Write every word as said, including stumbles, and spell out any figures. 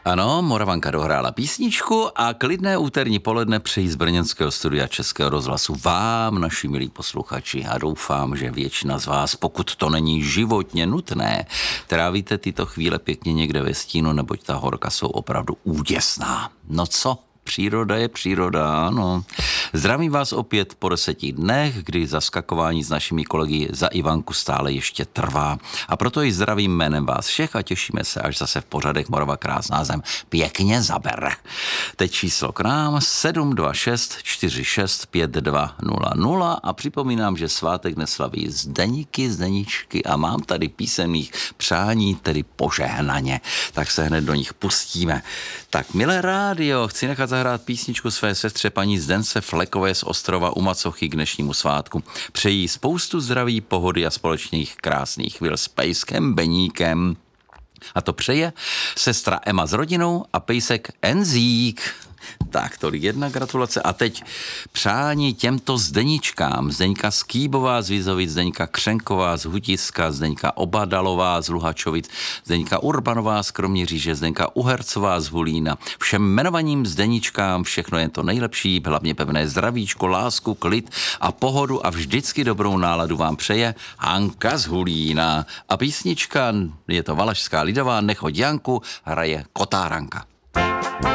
Ano, Moravanka dohrála písničku a klidné úterní poledne přeji z brněnského studia Českého rozhlasu vám, naši milí posluchači, a doufám, že většina z vás, pokud to není životně nutné, trávíte tyto chvíle pěkně někde ve stínu, neboť ta horka jsou opravdu úděsná. No co? Příroda je příroda, ano. Zdravím vás opět po deseti dnech, kdy zaskakování s našimi kolegy za Ivanku stále ještě trvá. A proto i zdravím jménem vás všech a těšíme se, až zase v pořadech Morava krásná zem pěkně zabere. Teď číslo k nám sedm dva šest čtyři šest pět dva nula nula a připomínám, že svátek neslaví Zdeníky, Zdeničky a mám tady písemných přání, tedy požehnaně. Tak se hned do nich pustíme. Tak, milé rádio, chci nechat zahrát písničku své sestře paní Zdence Flekové z Ostrova u Macochy k dnešnímu svátku. Přejí spoustu zdraví, pohody a společných krásných chvil s pejskem Beníkem. A to přeje sestra Emma s rodinou a pejsek Enzík. Tak, tolik jedna gratulace. A teď přání těmto Zdeničkám. Zdeňka Skýbová z Vizovic, Zdeňka Křenková z Hutiska, Zdeňka Obadalová z Luhačovic, Zdeňka Urbanová z Kroměříže, Zdeňka Uhercová z Hulína. Všem jmenovaným Zdeničkám všechno jen to nejlepší, hlavně pevné zdravíčko, lásku, klid a pohodu a vždycky dobrou náladu vám přeje Hanka z Hulína. A písnička, je to valašská lidová, Nechoď Janku, hraje Kotáranka.